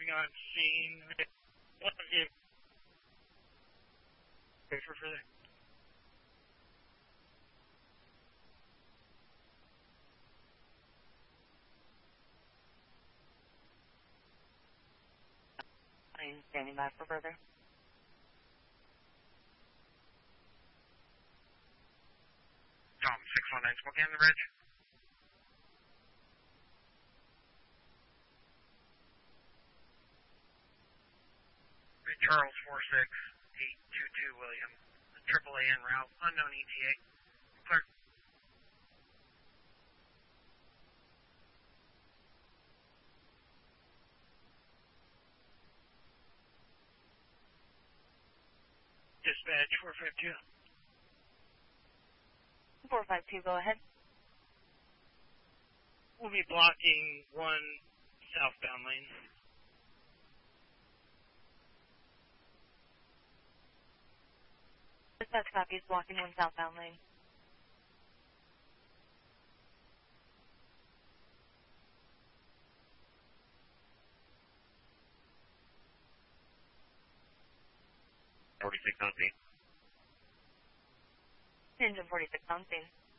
on scene. What if wait for further? I'm standing by for further. Tom 619 Spokane on the bridge. Charles 46822 William. AAA en route, unknown ETA. Clear. Dispatch 452. 452, go ahead. We'll be blocking one southbound lane. Dispatch copies blocking one southbound lane. Engine 46 on scene. Engine 46 on scene.